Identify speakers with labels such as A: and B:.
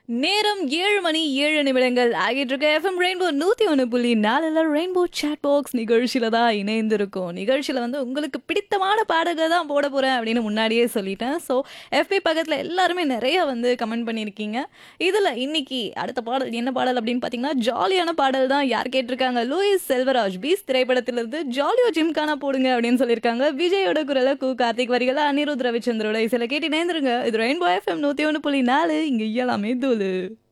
A: நேரம் 7 மணி 7 நிமிடங்கள் ஆகிட்டு இருக்க FM rainbow 101.4 rainbow chat box நிகழ்ச்சியில தான் இணைந்திருக்கும். நிகழ்ச்சியில வந்து உங்களுக்கு பிடித்தமான பாடல்கள் தான் போட போறேன் அப்படின்னு முன்னாடியே சொல்லிட்டேன். ஸோ எஃபி பக்கத்தில் எல்லாருமே நிறைய வந்து கமெண்ட் பண்ணியிருக்கீங்க. இதில் இன்னைக்கு அடுத்த பாடல் என்ன பாடல் அப்படின்னு பார்த்தீங்கன்னா ஜாலியான பாடல் தான். யார் கேட்டிருக்காங்க? லூயிஸ் செல்வராஜ் பீஸ் திரைப்படத்திலிருந்து ஜாலியோ ஜிம்கானா போடுங்க அப்படின்னு சொல்லியிருக்காங்க. விஜயோட குரலை கார்த்திக் வரிகளை அனிருத் ரவிச்சந்திரோட இசையில கேட்டு நேர்ந்துருங்க. இது ரெயின்போ எஃப்எம் 101.4 இங்க எல்லாமே தூளு.